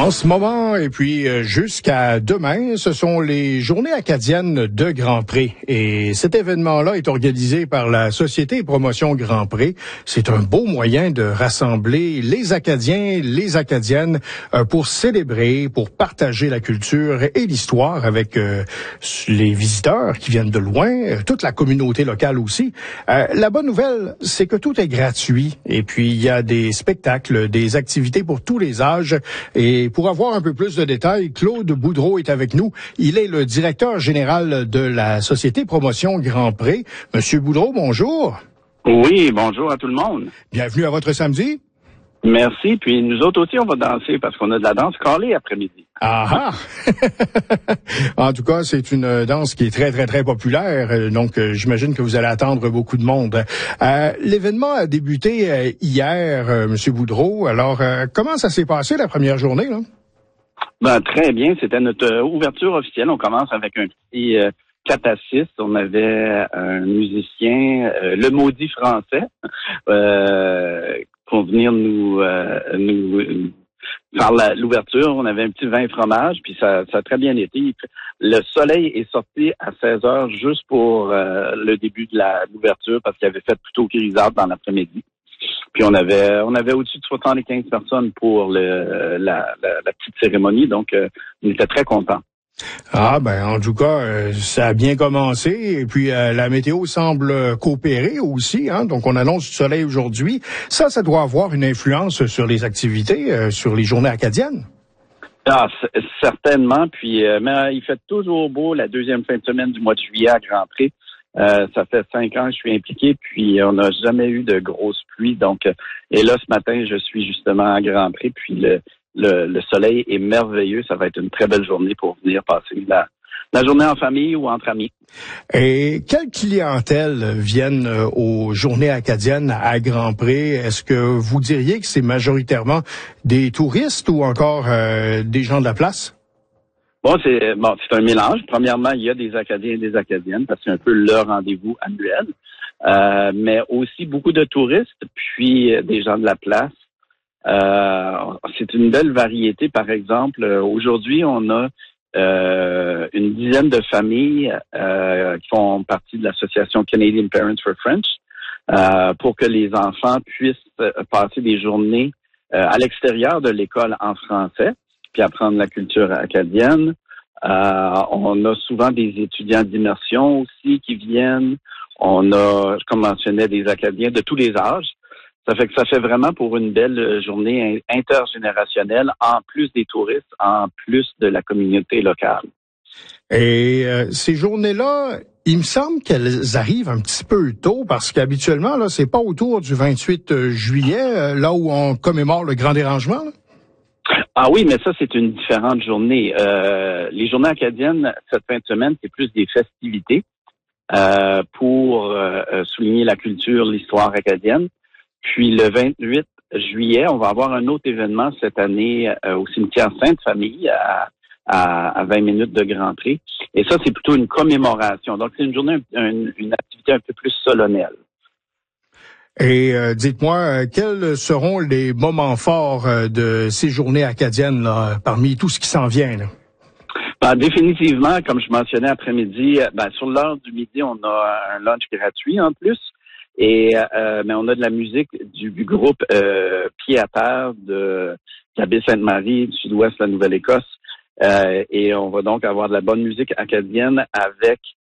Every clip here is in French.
En ce moment, et puis jusqu'à demain, ce sont les Journées acadiennes de Grand Pré. Et cet événement-là est organisé par la Société Promotion Grand Pré. C'est un beau moyen de rassembler les Acadiens, les Acadiennes pour célébrer, pour partager la culture et l'histoire avec les visiteurs qui viennent de loin, toute la communauté locale aussi. La bonne nouvelle, c'est que tout est gratuit. Et puis, il y a des spectacles, des activités pour tous les âges. Et pour avoir un peu plus de détails, Claude Boudreau est avec nous. Il est le directeur général de la Société Promotion Grand Pré. Monsieur Boudreau, bonjour. Oui, bonjour à tout le monde. Bienvenue à votre samedi. Merci. Puis nous autres aussi, on va danser parce qu'on a de la danse calée après-midi. Ah ah! En tout cas, c'est une danse qui est très, très, très populaire. Donc, j'imagine que vous allez attendre beaucoup de monde. L'événement a débuté hier, Monsieur Boudreau. Alors, comment ça s'est passé la première journée, là? Ben, très bien. C'était notre ouverture officielle. On commence avec un petit 4 à 6. On avait un musicien, le maudit français, pour venir nous faire l'ouverture. On avait un petit vin fromage, puis ça a très bien été. Le soleil est sorti à 16 heures juste pour le début de l'ouverture parce qu'il avait fait plutôt grisâtre dans l'après-midi. Puis on avait au-dessus de 75 personnes pour la petite cérémonie, donc on était très contents. Ah ben en tout cas, ça a bien commencé et puis la météo semble coopérer aussi, hein. Donc on annonce du soleil aujourd'hui. Ça doit avoir une influence sur les activités, sur les journées acadiennes. Ah, certainement. Puis mais il fait toujours beau la deuxième fin de semaine du mois de juillet à Grand Pré. Ça fait 5 ans que je suis impliqué, puis on n'a jamais eu de grosses pluies. Donc, et là, ce matin, je suis justement à Grand Pré, puis le soleil est merveilleux. Ça va être une très belle journée pour venir passer la journée en famille ou entre amis. Et quelle clientèle viennent aux Journées acadiennes à Grand Pré? Est-ce que vous diriez que c'est majoritairement des touristes ou encore des gens de la place? Bon, c'est un mélange. Premièrement, il y a des Acadiens et des Acadiennes parce que c'est un peu leur rendez-vous annuel, mais aussi beaucoup de touristes, puis des gens de la place. C'est une belle variété. Par exemple, aujourd'hui, on a une dizaine de familles qui font partie de l'association Canadian Parents for French pour que les enfants puissent passer des journées à l'extérieur de l'école en français, puis apprendre la culture acadienne. On a souvent des étudiants d'immersion aussi qui viennent. On a, comme mentionnais, des Acadiens de tous les âges. Ça fait vraiment pour une belle journée intergénérationnelle, en plus des touristes, en plus de la communauté locale. Et ces journées-là, il me semble qu'elles arrivent un petit peu tôt parce qu'habituellement, là, c'est pas autour du 28 juillet, là où on commémore le grand dérangement, là. Ah oui, mais ça, c'est une différente journée. Les journées acadiennes, cette fin de semaine, c'est plus des festivités pour souligner la culture, l'histoire acadienne. Puis le 28 juillet, on va avoir un autre événement cette année au cimetière Sainte-Famille à 20 minutes de Grand Pré. Et ça, c'est plutôt une commémoration. Donc, c'est une journée, une activité un peu plus solennelle. Et dites-moi, quels seront les moments forts de ces journées acadiennes là, parmi tout ce qui s'en vient, là? Ben, définitivement, comme je mentionnais après-midi, sur l'heure du midi, on a un lunch gratuit en plus. Et mais on a de la musique du groupe Pied à terre de la baie Sainte-Marie, du sud-ouest de la Nouvelle-Écosse. Et on va donc avoir de la bonne musique acadienne avec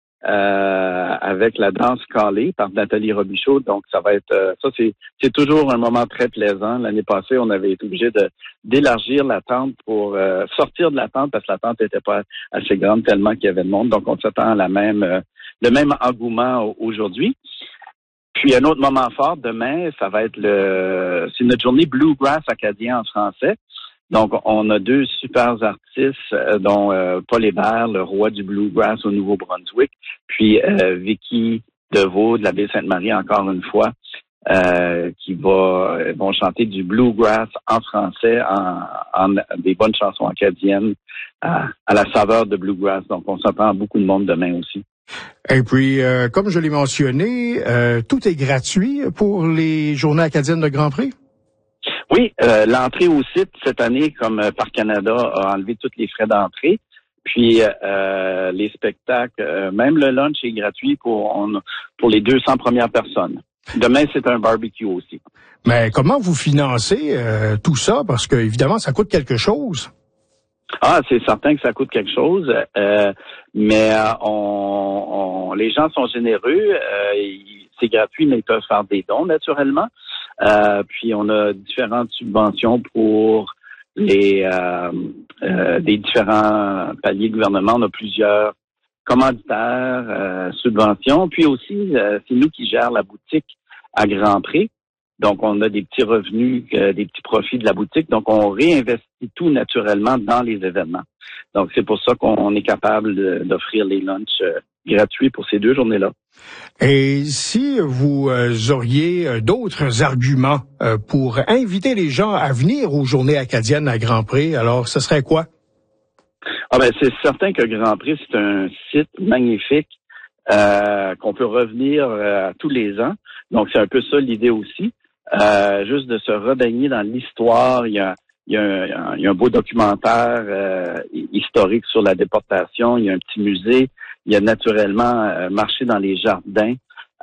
la danse calée par Nathalie Robichaud. Donc, ça va être c'est toujours un moment très plaisant. L'année passée, on avait été obligé d'élargir la tente pour sortir de la tente parce que la tente n'était pas assez grande tellement qu'il y avait de monde. Donc, on s'attend à le même engouement aujourd'hui. Puis, un autre moment fort demain, ça va être c'est notre journée Bluegrass acadien en français. Donc, on a 2 super artistes, dont Paul Hébert, le roi du bluegrass au Nouveau-Brunswick, puis Vicky Deveau de la baie Sainte-Marie, encore une fois, qui vont chanter du bluegrass en français, en des bonnes chansons acadiennes à la saveur de bluegrass. Donc, on s'attend à beaucoup de monde demain aussi. Et puis, comme je l'ai mentionné, tout est gratuit pour les Journées acadiennes de Grand Prix? Oui, l'entrée au site cette année, comme Parc Canada, a enlevé tous les frais d'entrée. Puis les spectacles, même le lunch est gratuit pour les 200 premières personnes. Demain, c'est un barbecue aussi. Mais comment vous financez tout ça? Parce que évidemment, ça coûte quelque chose. Ah, c'est certain que ça coûte quelque chose, mais les gens sont généreux. C'est gratuit, mais ils peuvent faire des dons naturellement. Puis on a différentes subventions pour des différents paliers de gouvernement. On a plusieurs commanditaires, subventions. Puis aussi, c'est nous qui gèrons la boutique à Grand Pré. Donc, on a des petits revenus, des petits profits de la boutique. Donc, on réinvestit tout naturellement dans les événements. Donc, c'est pour ça qu'on est capable d'offrir les lunchs gratuits pour ces 2 journées-là. Et si vous auriez d'autres arguments pour inviter les gens à venir aux Journées acadiennes à Grand Pré, alors ce serait quoi? Ah ben, c'est certain que Grand Pré, c'est un site magnifique qu'on peut revenir tous les ans. Donc, c'est un peu ça l'idée aussi. Juste de se rebaigner dans l'histoire. Il y a un beau documentaire historique sur la déportation. Il y a un petit musée. Il y a naturellement marcher dans les jardins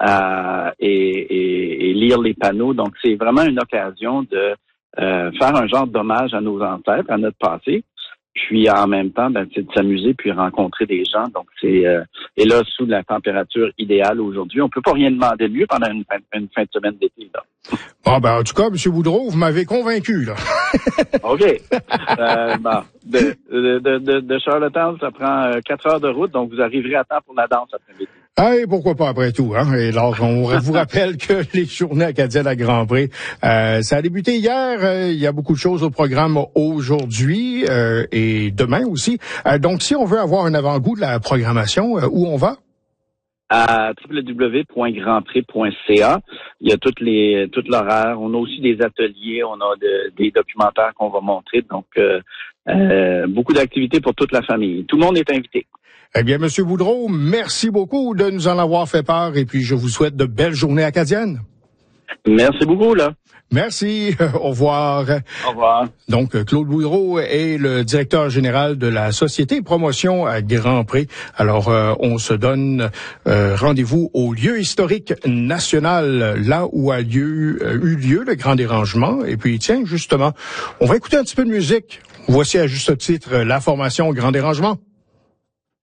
et lire les panneaux. Donc, c'est vraiment une occasion de faire un genre d'hommage à nos ancêtres, à notre passé. Puis en même temps, c'est de s'amuser puis rencontrer des gens. Donc et là, sous la température idéale aujourd'hui, on peut pas rien demander de mieux pendant une fin de semaine d'été, là. Bon, en tout cas, M. Boudreau, vous m'avez convaincu, là. OK. De Charlottetown, ça prend 4 heures de route, donc vous arriverez à temps pour la danse après-midi. Et pourquoi pas après tout, hein? Et alors, on vous rappelle que les Journées acadiennes à Grand Pré, ça a débuté hier. Il y a beaucoup de choses au programme aujourd'hui et demain aussi. Donc, si on veut avoir un avant-goût de la programmation, où on va? À www.grandpré.ca. Il y a tout l'horaire. On a aussi des ateliers, on a des documentaires qu'on va montrer. Donc, beaucoup d'activités pour toute la famille. Tout le monde est invité. Eh bien, M. Boudreau, merci beaucoup de nous en avoir fait part et puis je vous souhaite de belles journées acadiennes. Merci beaucoup, là. Merci. Au revoir. Au revoir. Donc, Claude Boudreau est le directeur général de la Société Promotion à Grand Pré. Alors, on se donne rendez-vous au lieu historique national, là où a eu lieu le grand dérangement. Et puis, tiens, justement, on va écouter un petit peu de musique. Voici à juste titre la formation Grand Dérangement.